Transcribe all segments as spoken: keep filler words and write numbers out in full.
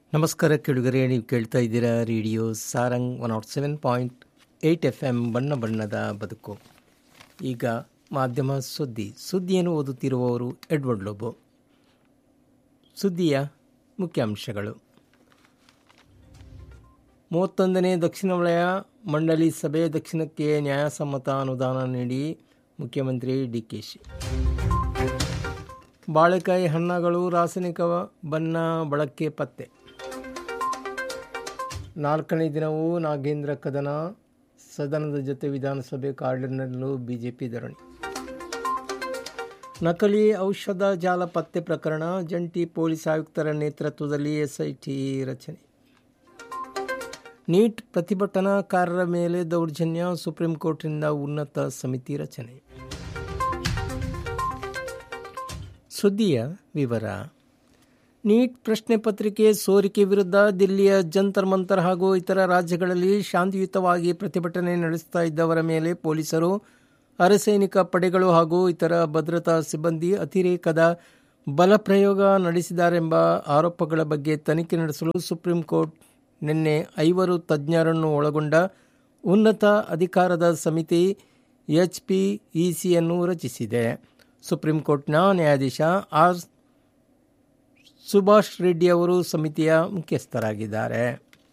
ನಮಸ್ಕಾರ ಕೇಳುಗರೆ, ನೀವು ಕೇಳ್ತಾ ಇದ್ದೀರಾ radio Sarang one not seven point eight F M ಬಣ್ಣ ಬಣ್ಣದ ಬದುಕು. ಈಗ ಮಾಧ್ಯಮ ಸುದ್ದಿ ಸುದ್ದಿಯನ್ನು ಓದುತ್ತಿರುವವರು ಎಡ್ವರ್ಡ್ ಲೋಬೋ. ಸುದ್ದಿಯ ಮುಖ್ಯಾಂಶಗಳು. ಮೂವತ್ತೊಂದನೇ ದಕ್ಷಿಣ ವಲಯ ಮಂಡಳಿ ಸಭೆ ದಕ್ಷಿಣಕ್ಕೆ ನ್ಯಾಯಸಮ್ಮತ ಅನುದಾನ ನೀಡಿ ಮುಖ್ಯಮಂತ್ರಿ ಡಿ ಕೆ ಶಿ. ಬಾಳೆಕಾಯಿ ಹಣ್ಣುಗಳು ರಾಸಾಯನಿಕ ಬಣ್ಣ ಬಳಕೆ ಪತ್ತೆ. ನಾಲ್ಕನೇ ದಿನವೂ ನಾಗೇಂದ್ರ ಕದನ, ಸದನದ ಜೊತೆ ವಿಧಾನಸಭೆ ಕಾರ್ಡರ್ನಲ್ಲೂ ಬಿಜೆಪಿ ಧರಣಿ. ನಕಲಿ ಔಷಧ ಜಾಲ ಪತ್ತೆ ಪ್ರಕರಣ, ಜಂಟಿ ಪೊಲೀಸ್ ಆಯುಕ್ತರ ನೇತೃತ್ವದಲ್ಲಿ ಎಸ್ಐಟಿ ರಚನೆ. ನೀಟ್ ಪ್ರತಿಭಟನಾಕಾರರ ಮೇಲೆ ದೌರ್ಜನ್ಯ, ಸುಪ್ರೀಂ ಕೋರ್ಟ್ನಿಂದ ಉನ್ನತ ಸಮಿತಿ ರಚನೆ. ಸುದ್ದಿಯ ವಿವರ. ನೀಟ್ ಪ್ರಶ್ನೆ ಪತ್ರಿಕೆ ಸೋರಿಕೆ ವಿರುದ್ಧ ದಿಲ್ಲಿಯ ಜಂತರ್ ಮಂತರ್ ಹಾಗೂ ಇತರ ರಾಜ್ಯಗಳಲ್ಲಿ ಶಾಂತಿಯುತವಾಗಿ ಪ್ರತಿಭಟನೆ ನಡೆಸುತ್ತಾ ಇದ್ದವರ ಮೇಲೆ ಪೊಲೀಸರು, ಅರೆಸೈನಿಕ ಪಡೆಗಳು ಹಾಗೂ ಇತರ ಭದ್ರತಾ ಸಿಬ್ಬಂದಿ ಅತಿರೇಕದ ಬಲಪ್ರಯೋಗ ನಡೆಸಿದ್ದಾರೆಂಬ ಆರೋಪಗಳ ಬಗ್ಗೆ ತನಿಖೆ ನಡೆಸಲು ಸುಪ್ರೀಂ ಕೋರ್ಟ್ ನಿನ್ನೆ ಐವರು ತಜ್ಞರನ್ನು ಒಳಗೊಂಡ ಉನ್ನತ ಅಧಿಕಾರದ ಸಮಿತಿ ಎಚ್ ಪಿ ಇ ಸಿಯನ್ನು ರಚಿಸಿದೆ. ಸುಪ್ರೀಂ ಕೋರ್ಟ್ನ ನ್ಯಾಯಾಧೀಶ ಆರ್ ಸುಭಾಷ್ ರೆಡ್ಡಿ ಅವರು ಸಮಿತಿಯ ಮುಖ್ಯಸ್ಥರಾಗಿದ್ದಾರೆ.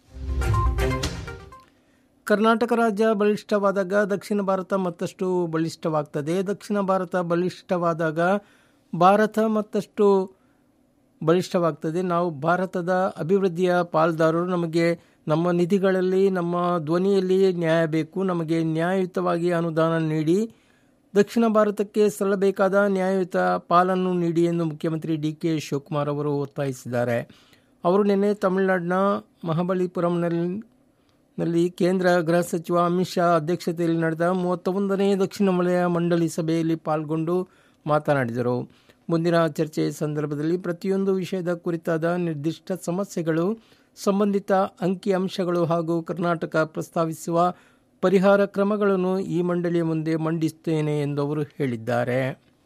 ಕರ್ನಾಟಕ ರಾಜ್ಯ ಬಲಿಷ್ಠವಾದಾಗ ದಕ್ಷಿಣ ಭಾರತ ಮತ್ತಷ್ಟು ಬಲಿಷ್ಠವಾಗ್ತದೆ. ದಕ್ಷಿಣ ಭಾರತ ಬಲಿಷ್ಠವಾದಾಗ ಭಾರತ ಮತ್ತಷ್ಟು ಬಲಿಷ್ಠವಾಗ್ತದೆ. ನಾವು ಭಾರತದ ಅಭಿವೃದ್ಧಿಯ ಪಾಲ್ದಾರರು. ನಮಗೆ ನಮ್ಮ ನಿಧಿಗಳಲ್ಲಿ, ನಮ್ಮ ಧ್ವನಿಯಲ್ಲಿ ನ್ಯಾಯ ಬೇಕು. ನಮಗೆ ನ್ಯಾಯಯುತವಾಗಿ ಅನುದಾನ ನೀಡಿ ದಕ್ಷಿಣ ಭಾರತಕ್ಕೆ ಸಲ್ಲಬೇಕಾದ ನ್ಯಾಯಯುತ ಪಾಲನ್ನು ನೀಡಿ ಎಂದು ಮುಖ್ಯಮಂತ್ರಿ ಡಿ ಕೆ ಶಿವಕುಮಾರ್ ಅವರು ಒತ್ತಾಯಿಸಿದ್ದಾರೆ. ಅವರು ನಿನ್ನೆ ತಮಿಳುನಾಡಿನ ಮಹಾಬಲಿಪುರಂನಲ್ಲಿ ಕೇಂದ್ರ ಗೃಹ ಸಚಿವ ಅಮಿತ್ ಶಾ ಅಧ್ಯಕ್ಷತೆಯಲ್ಲಿ ನಡೆದ ಮೂವತ್ತೊಂದನೇ ದಕ್ಷಿಣ ವಲಯ ಮಂಡಳಿ ಸಭೆಯಲ್ಲಿ ಪಾಲ್ಗೊಂಡು ಮಾತನಾಡಿದರು. ಮುಂದಿನ ಚರ್ಚೆಯ ಸಂದರ್ಭದಲ್ಲಿ ಪ್ರತಿಯೊಂದು ವಿಷಯದ ಕುರಿತಾದ ನಿರ್ದಿಷ್ಟ ಸಮಸ್ಯೆಗಳು, ಸಂಬಂಧಿತ ಅಂಕಿ ಅಂಶಗಳು ಹಾಗೂ ಕರ್ನಾಟಕ ಪ್ರಸ್ತಾವಿಸುವ ಪರಿಹಾರ ಕ್ರಮಗಳನ್ನು ಈ ಮಂಡಳಿಯ ಮುಂದೆ ಮಂಡಿಸುತ್ತೇನೆ ಎಂದು ಅವರು ಹೇಳಿದ್ದಾರೆ.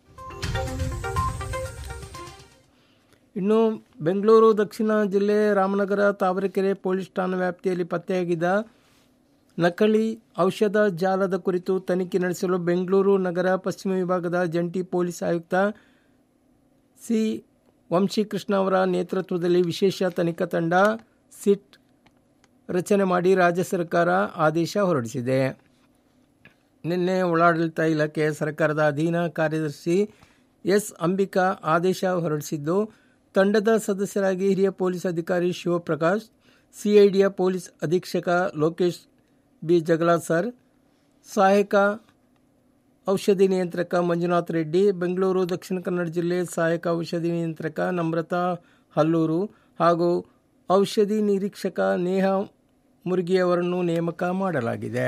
ಇನ್ನು ಬೆಂಗಳೂರು ದಕ್ಷಿಣ ಜಿಲ್ಲೆ ರಾಮನಗರ ತಾವರೆಕೆರೆ ಪೊಲೀಸ್ ಠಾಣಾ ವ್ಯಾಪ್ತಿಯಲ್ಲಿ ಪತ್ತೆಯಾಗಿದ್ದ ನಕಲಿ ಔಷಧ ಜಾಲದ ಕುರಿತು ತನಿಖೆ ನಡೆಸಲು ಬೆಂಗಳೂರು ನಗರ ಪಶ್ಚಿಮ ವಿಭಾಗದ ಜಂಟಿ ಪೊಲೀಸ್ ಆಯುಕ್ತ ಸಿ ವಂಶೀಕೃಷ್ಣ ಅವರ ನೇತೃತ್ವದಲ್ಲಿ ವಿಶೇಷ ತನಿಖಾ ತಂಡ ಸಿಟ್ ರಚನೆ ಮಾಡಿ ರಾಜ್ಯ ಸರ್ಕಾರ ಆದೇಶ ಹೊರಡಿಸಿದೆ. ನಿನ್ನೆ ಒಳಾಡಳಿತ ಇಲಾಖೆ ಸರ್ಕಾರದ ಅಧೀನ ಕಾರ್ಯದರ್ಶಿ ಎಸ್ ಅಂಬಿಕಾ ಆದೇಶ ಹೊರಡಿಸಿದ್ದು, ತಂಡದ ಸದಸ್ಯರಾಗಿ ಹಿರಿಯ ಪೊಲೀಸ್ ಅಧಿಕಾರಿ ಶಿವಪ್ರಕಾಶ್, ಸಿಐಡಿಯ ಪೊಲೀಸ್ ಅಧೀಕ್ಷಕ ಲೋಕೇಶ್ ಬಿ ಜಗಲಾಥ್ ಸರ್, ಸಹಾಯಕ ಔಷಧಿ ನಿಯಂತ್ರಕ ಮಂಜುನಾಥ್ ರೆಡ್ಡಿ, ಬೆಂಗಳೂರು ದಕ್ಷಿಣ ಕನ್ನಡ ಜಿಲ್ಲೆ ಸಹಾಯಕ ಔಷಧಿ ನಿಯಂತ್ರಕ ನಮ್ರತಾ ಹಲ್ಲೂರು ಹಾಗೂ ಔಷಧಿ ನಿರೀಕ್ಷಕ ನೇಹಾ ಮುರುಗಿಯವರನ್ನು ನೇಮಕ ಮಾಡಲಾಗಿದೆ.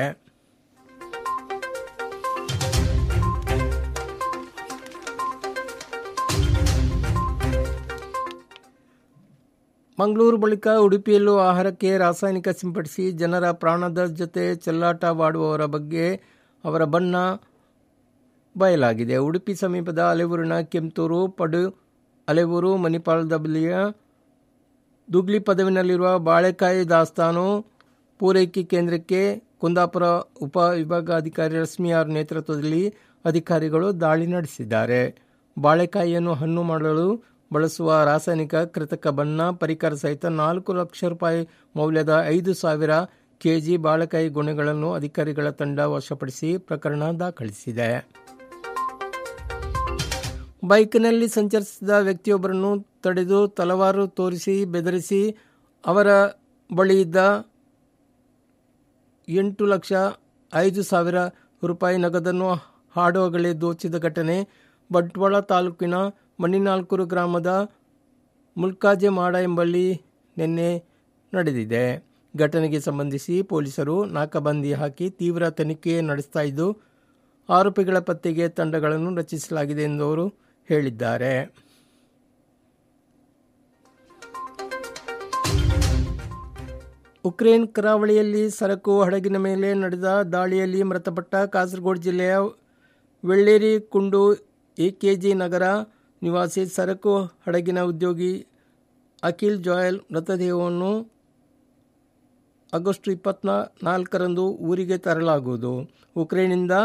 ಮಂಗಳೂರು ಬಳಿಕ ಉಡುಪಿಯಲ್ಲೂ ಆಹಾರಕ್ಕೆ ರಾಸಾಯನಿಕ ಸಿಂಪಡಿಸಿ ಜನರ ಪ್ರಾಣದ ಜೊತೆ ಚೆಲ್ಲಾಟವಾಡುವವರ ಬಗ್ಗೆ ಅವರ ಬಣ್ಣ ಬಯಲಾಗಿದೆ. ಉಡುಪಿ ಸಮೀಪದ ಅಲೆವೂರಿನ ಕೆಂತೂರು, ಪಡು ಅಲೆವೂರು, ಮಣಿಪಾಲದ ಬಳಿಯ ದುಗ್ಲಿ ಪದವಿನಲ್ಲಿರುವ ಬಾಳೆಕಾಯಿ ದಾಸ್ತಾನು ಪೂರೈಕೆ ಕೇಂದ್ರಕ್ಕೆ ಕುಂದಾಪುರ ಉಪ ವಿಭಾಗಾಧಿಕಾರಿ ರಶ್ಮಿ ಆರ್ ನೇತೃತ್ವದಲ್ಲಿ ಅಧಿಕಾರಿಗಳು ದಾಳಿ ನಡೆಸಿದ್ದಾರೆ. ಬಾಳೆಕಾಯಿಯನ್ನು ಹಣ್ಣು ಮಾಡಲು ಬಳಸುವ ರಾಸಾಯನಿಕ ಕೃತಕ ಬಣ್ಣ, ಪರಿಕರ ಸಹಿತ ನಾಲ್ಕು ಲಕ್ಷ ರೂಪಾಯಿ ಮೌಲ್ಯದ ಐದು ಸಾವಿರ ಕೆಜಿ ಬಾಳೆಕಾಯಿ ಗೊನೆಗಳನ್ನು ಅಧಿಕಾರಿಗಳ ತಂಡ ವಶಪಡಿಸಿ ಪ್ರಕರಣ ದಾಖಲಿಸಿದೆ. ಬೈಕ್ನಲ್ಲಿ ಸಂಚರಿಸಿದ ವ್ಯಕ್ತಿಯೊಬ್ಬರನ್ನು ತಡೆದು ತಲವಾರು ತೋರಿಸಿ ಬೆದರಿಸಿ ಅವರ ಬಳಿಯಿದ್ದ ಎಂಟು ಲಕ್ಷ ಐದು ಸಾವಿರ ರೂಪಾಯಿ ನಗದನ್ನು ಹಾಡುವಾಗಲೇ ದೋಚಿದ ಘಟನೆ ಬಂಟ್ವಾಳ ತಾಲೂಕಿನ ಮಣ್ಣಿನಾಲ್ಕೂರು ಗ್ರಾಮದ ಮುಲ್ಕಾಜೆ ಮಾಡ ಎಂಬಲ್ಲಿ ನಿನ್ನೆ ನಡೆದಿದೆ. ಘಟನೆಗೆ ಸಂಬಂಧಿಸಿ ಪೊಲೀಸರು ನಾಕಾಬಂದಿ ಹಾಕಿ ತೀವ್ರ ತನಿಖೆ ನಡೆಸ್ತಾ ಇದ್ದು, ಆರೋಪಿಗಳ ಪತ್ತೆಗೆ ತಂಡಗಳನ್ನು ರಚಿಸಲಾಗಿದೆ ಎಂದು ಅವರು ಹೇಳಿದ್ದಾರೆ. ಉಕ್ರೇನ್ ಕರಾವಳಿಯಲ್ಲಿ ಸರಕು ಹಡಗಿನ ಮೇಲೆ ನಡೆದ ದಾಳಿಯಲ್ಲಿ ಮೃತಪಟ್ಟ ಕಾಸರಗೋಡು ಜಿಲ್ಲೆಯ ವೆಳ್ಳೇರಿ ಕುಂಡು ಎಕೆಜಿ ನಗರ ನಿವಾಸಿ ಸರಕು ಹಡಗಿನ ಉದ್ಯೋಗಿ ಅಖಿಲ್ ಜೋಯಲ್ ಮೃತದೇಹವನ್ನು ಆಗಸ್ಟ್ ಇಪ್ಪತ್ನಾ ನಾಲ್ಕರಂದು ಊರಿಗೆ ತರಲಾಗುವುದು. ಉಕ್ರೇನ್ನಿಂದ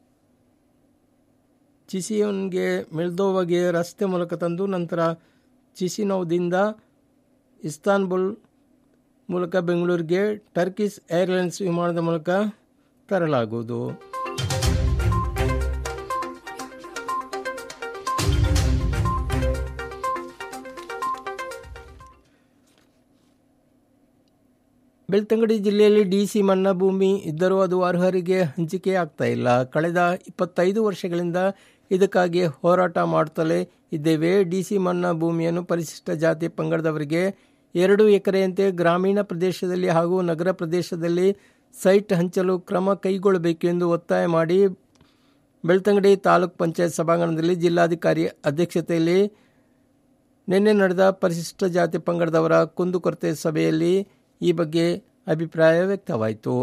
ಚಿಸಿನೋವ್ಗೆ ಮೆಲ್ದೋವಾಗೆ ರಸ್ತೆ ಮೂಲಕ ತಂದು ನಂತರ ಚಿಸಿನೋವ್ದಿಂದ ಇಸ್ತಾನ್ಬುಲ್ ಮೂಲಕ ಬೆಂಗಳೂರಿಗೆ ಟರ್ಕಿಶ್ ಏರ್ಲೈನ್ಸ್ ವಿಮಾನದ ಮೂಲಕ ತರಲಾಗುವುದು. ಬೆಳ್ತಂಗಡಿ ಜಿಲ್ಲೆಯಲ್ಲಿ ಡಿಸಿ ಮನ್ನಾ ಭೂಮಿ ಇದ್ದರೂ ಅದು ಅರ್ಹರಿಗೆ ಹಂಚಿಕೆ ಆಗ್ತಾ ಇಲ್ಲ. ಕಳೆದ ಇಪ್ಪತ್ತೈದು ವರ್ಷಗಳಿಂದ ಇದಕ್ಕಾಗಿ ಹೋರಾಟ ಮಾಡುತ್ತಲೇ ಇದ್ದೇವೆ. ಡಿಸಿ ಮನ್ನಾ ಭೂಮಿಯನ್ನು ಪರಿಶಿಷ್ಟ ಜಾತಿ ಪಂಗಡದವರಿಗೆ ಎರಡು ಎಕರೆಯಂತೆ ಗ್ರಾಮೀಣ ಪ್ರದೇಶದಲ್ಲಿ ಹಾಗೂ ನಗರ ಪ್ರದೇಶದಲ್ಲಿ ಸೈಟ್ ಹಂಚಲು ಕ್ರಮ ಕೈಗೊಳ್ಳಬೇಕು ಎಂದು ಒತ್ತಾಯ ಮಾಡಿ ಬೆಳ್ತಂಗಡಿ ತಾಲೂಕ್ ಪಂಚಾಯತ್ ಸಭಾಂಗಣದಲ್ಲಿ ಜಿಲ್ಲಾಧಿಕಾರಿ ಅಧ್ಯಕ್ಷತೆಯಲ್ಲಿ ನಿನ್ನೆ ನಡೆದ ಪರಿಶಿಷ್ಟ ಜಾತಿ ಪಂಗಡದವರ ಕುಂದುಕೊರತೆ ಸಭೆಯಲ್ಲಿ ಈ ಬಗ್ಗೆ ಅಭಿಪ್ರಾಯ ವ್ಯಕ್ತವಾಯಿತು.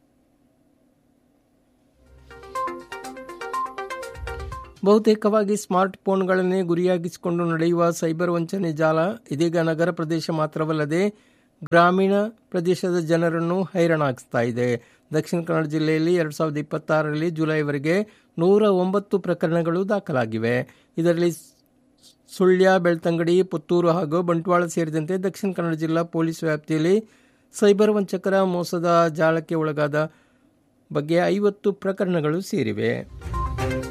ಬಹುತೇಕವಾಗಿ ಸ್ಮಾರ್ಟ್ ಫೋನ್ಗಳನ್ನೇ ಗುರಿಯಾಗಿಸಿಕೊಂಡು ನಡೆಯುವ ಸೈಬರ್ ವಂಚನೆ ಜಾಲ ಇದೀಗ ನಗರ ಪ್ರದೇಶ ಮಾತ್ರವಲ್ಲದೆ ಗ್ರಾಮೀಣ ಪ್ರದೇಶದ ಜನರನ್ನು ಹೈರಾಣಾಗಿಸ್ತಾ ಇದೆ. ದಕ್ಷಿಣ ಕನ್ನಡ ಜಿಲ್ಲೆಯಲ್ಲಿ ಎರಡು ಸಾವಿರದ ಇಪ್ಪತ್ತಾರರಲ್ಲಿ ಜುಲೈವರೆಗೆ ನೂರ ಒಂಬತ್ತು ಪ್ರಕರಣಗಳು ದಾಖಲಾಗಿವೆ. ಇದರಲ್ಲಿ ಸುಳ್ಯ, ಬೆಳ್ತಂಗಡಿ, ಪುತ್ತೂರು ಹಾಗೂ ಬಂಟ್ವಾಳ ಸೇರಿದಂತೆ ದಕ್ಷಿಣ ಕನ್ನಡ ಜಿಲ್ಲಾ ಪೊಲೀಸ್ ವ್ಯಾಪ್ತಿಯಲ್ಲಿ ಸೈಬರ್ ವಂಚಕರ ಮೋಸದ ಜಾಲಕ್ಕೆ ಒಳಗಾದ ಬಗ್ಗೆ ಐವತ್ತು ಪ್ರಕರಣಗಳು ಸೇರಿವೆ.